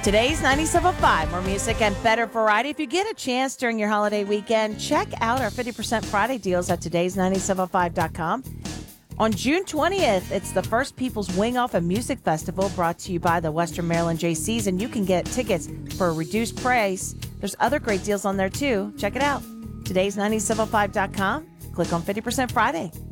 Today's 97.5, more music and better variety. If you get a chance during your holiday weekend, check out our 50% Friday deals at todays975.com. On June 20th, it's the First People's Wing Off and Music Festival brought to you by the Western Maryland JCs, and you can get tickets for a reduced price. There's other great deals on there, too. Check it out. Todays975.com. Click on 50% Friday.